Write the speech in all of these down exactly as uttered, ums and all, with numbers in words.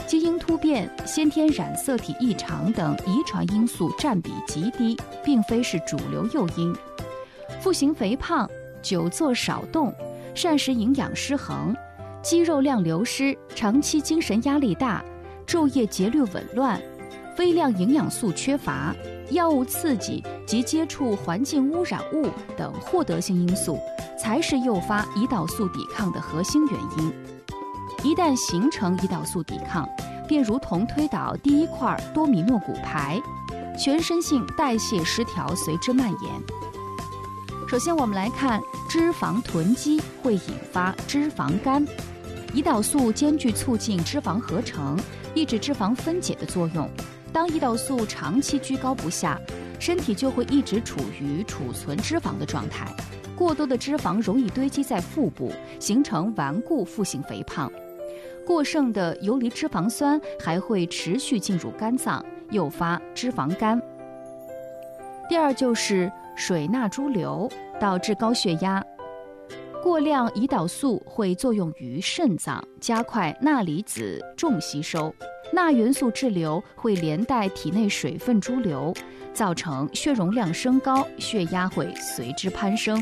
基因突变、先天染色体异常等遗传因素占比极低，并非是主流诱因。腹型肥胖、久坐少动、膳食营养失衡、肌肉量流失、长期精神压力大、昼夜节律紊乱、微量营养素缺乏、药物刺激及接触环境污染物等获得性因素，才是诱发胰岛素抵抗的核心原因。一旦形成胰岛素抵抗，便如同推倒第一块多米诺骨牌，全身性代谢失调随之蔓延。首先我们来看，脂肪囤积会引发脂肪肝。胰岛素兼具促进脂肪合成、抑制脂肪分解的作用。当胰岛素长期居高不下，身体就会一直处于储存脂肪的状态，过多的脂肪容易堆积在腹部，形成顽固腹型肥胖。过剩的游离脂肪酸还会持续进入肝脏，诱发脂肪肝。第二就是水钠潴留，导致高血压。过量胰岛素会作用于肾脏，加快钠离子重吸收，钠元素滞留会连带体内水分潴留，造成血容量升高，血压会随之攀升。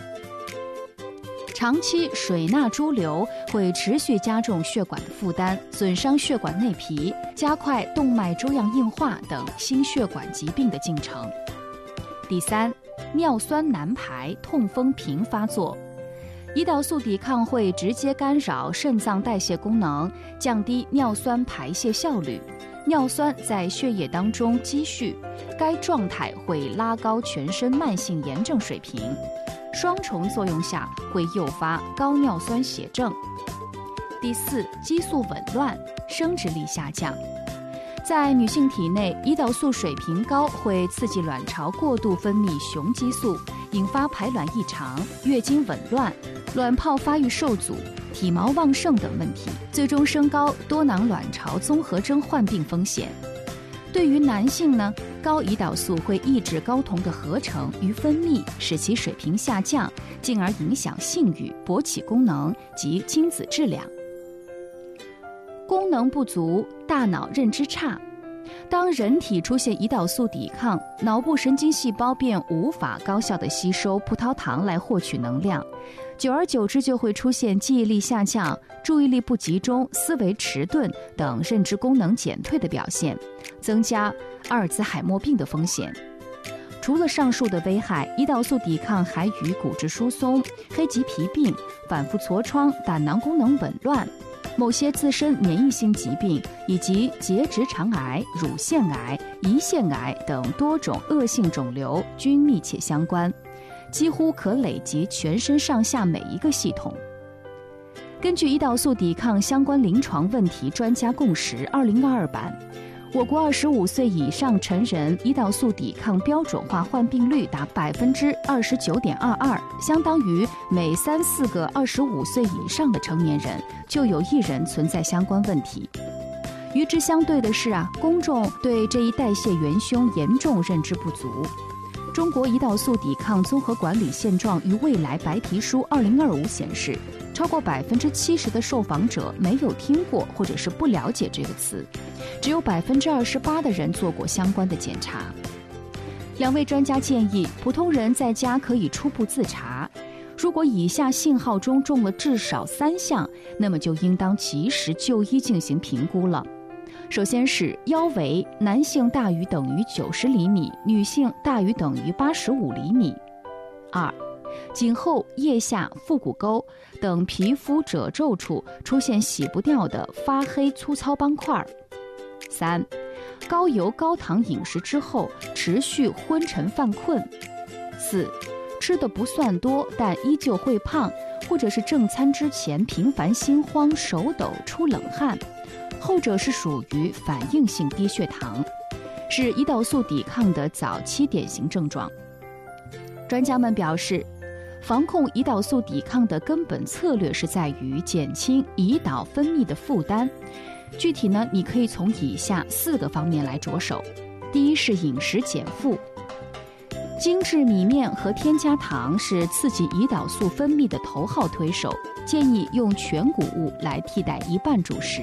长期水钠潴留会持续加重血管的负担，损伤血管内皮，加快动脉粥样硬化等心血管疾病的进程。第三，尿酸难排，痛风频发作。胰岛素抵抗会直接干扰肾脏代谢功能，降低尿酸排泄效率，尿酸在血液当中积蓄，该状态会拉高全身慢性炎症水平，双重作用下会诱发高尿酸血症。第四，激素紊乱，生殖力下降。在女性体内，胰岛素水平高会刺激卵巢过度分泌雄激素，引发排卵异常、月经紊乱、卵泡发育受阻、体毛旺盛等问题，最终升高多囊卵巢综合征患病风险。对于男性呢，高胰岛素会抑制睾酮的合成与分泌，使其水平下降，进而影响性欲、勃起功能及精子质量。功能不足，大脑认知差。当人体出现胰岛素抵抗，脑部神经细胞便无法高效地吸收葡萄糖来获取能量，久而久之就会出现记忆力下降、注意力不集中、思维迟钝等认知功能减退的表现，增加阿尔兹海默病的风险。除了上述的危害，胰岛素抵抗还与骨质疏松、黑棘皮病、反复痤疮、胆囊功能紊乱、某些自身免疫性疾病以及结直肠癌、乳腺癌、胰腺癌等多种恶性肿瘤均密切相关，几乎可累及全身上下每一个系统。根据胰岛素抵抗相关临床问题专家共识二零二二版，我国二十五岁以上成人胰岛素抵抗标准化患病率达百分之二十九点二二，相当于每三四个二十五岁以上的成年人就有一人存在相关问题。与之相对的是啊，公众对这一代谢元凶严重认知不足。中国胰岛素抵抗综合管理现状与未来白皮书二零二五显示，超过百分之七十的受访者没有听过或者是不了解这个词，只有百分之二十八的人做过相关的检查。两位专家建议，普通人在家可以初步自查，如果以下信号中中了至少三项，那么就应当及时就医进行评估了。首先是腰围，男性大于等于九十厘米，女性大于等于八十五厘米。二，颈后、腋下、腹股沟等皮肤褶皱处出现洗不掉的发黑粗糙斑块。三，高油高糖饮食之后持续昏沉犯困。四，吃的不算多，但依旧会胖，或者是正餐之前频繁心慌、手抖、出冷汗，后者是属于反应性低血糖，是胰岛素抵抗的早期典型症状。专家们表示，防控胰岛素抵抗的根本策略是在于减轻胰岛分泌的负担。具体呢，你可以从以下四个方面来着手。第一是饮食减负，精致米面和添加糖是刺激胰岛素分泌的头号推手，建议用全谷物来替代一半主食，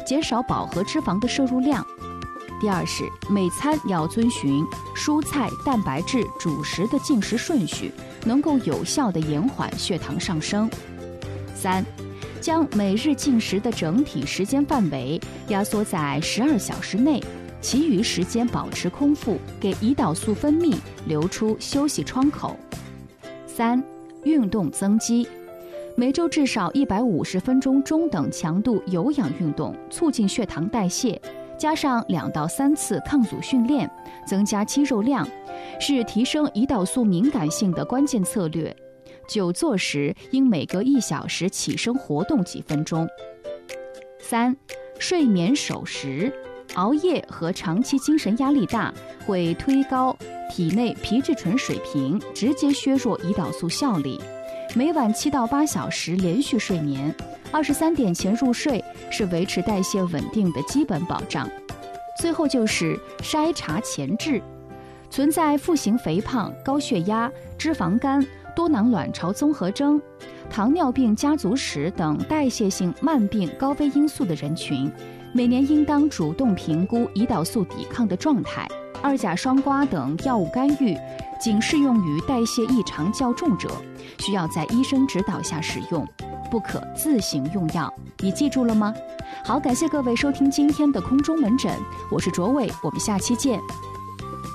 减少饱和脂肪的摄入量。第二是每餐要遵循蔬菜、蛋白质、主食的进食顺序，能够有效地延缓血糖上升。三，将每日进食的整体时间范围压缩在十二小时内，其余时间保持空腹，给胰岛素分泌留出休息窗口。三，运动增肌，每周至少一百五十分钟中等强度有氧运动，促进血糖代谢，加上两到三次抗阻训练，增加肌肉量，是提升胰岛素敏感性的关键策略。久坐时应每隔一小时起身活动几分钟。三，睡眠守时，熬夜和长期精神压力大会推高体内皮质醇水平，直接削弱胰岛素效力。每晚七到八小时连续睡眠，二十三点前入睡是维持代谢稳定的基本保障。最后就是筛查前置，存在腹型肥胖、高血压、脂肪肝、多囊卵巢综合征、糖尿病家族史等代谢性慢病高危因素的人群，每年应当主动评估胰岛素抵抗的状态。二甲双胍等药物干预仅适用于代谢异常较重者，需要在医生指导下使用，不可自行用药。你记住了吗？好，感谢各位收听今天的空中门诊，我是卓伟，我们下期见。